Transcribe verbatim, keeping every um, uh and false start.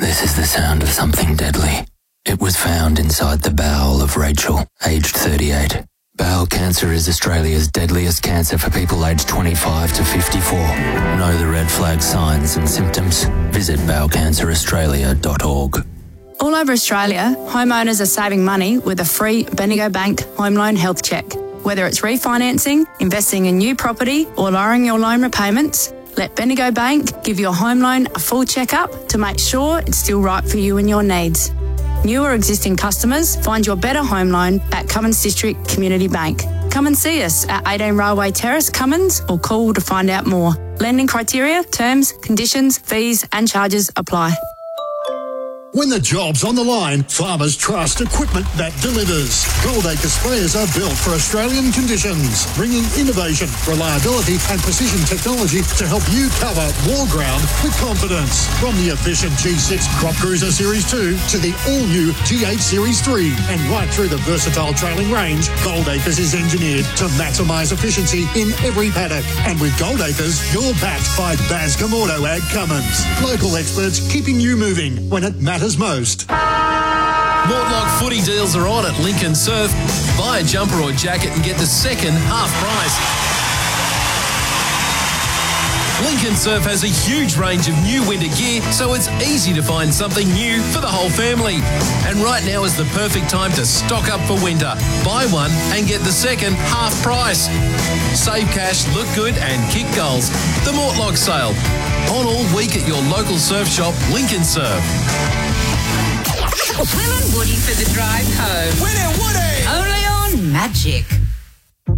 This is the sound of something deadly. It was found inside the bowel of Rachel, aged thirty-eight. Bowel cancer is Australia's deadliest cancer for people aged twenty-five to fifty-four. Know the red flag signs and symptoms? Visit bowel cancer australia dot org. All over Australia, homeowners are saving money with a free Bendigo Bank Home Loan Health Check. Whether it's refinancing, investing in new property or lowering your loan repayments, let Bendigo Bank give your home loan a full check-up to make sure it's still right for you and your needs. New or existing customers, find your better home loan at Cummins District Community Bank. Come and see us at eighteen Railway Terrace, Cummins, or call to find out more. Lending criteria, terms, conditions, fees and charges apply. When the job's on the line, farmers trust equipment that delivers. Goldacre sprayers are built for Australian conditions, bringing innovation, reliability and precision technology to help you cover more ground with confidence. From the efficient G six Crop Cruiser Series two to the all-new G eight Series three and right through the versatile trailing range, Goldacres is engineered to maximise efficiency in every paddock. And with Goldacres, you're backed by Bascom Auto Ag Cummins. Local experts keeping you moving when it matters most. Mortlock footy deals are on at Lincoln Surf. Buy a jumper or jacket and get the second half price. Lincoln Surf has a huge range of new winter gear, so it's easy to find something new for the whole family. And right now is the perfect time to stock up for winter. Buy one and get the second half price. Save cash, look good and kick goals. The Mortlock sale. On all week at your local surf shop, Lincoln Surf. Will and Woody for the drive home. Win it, Woody! Only on Magic.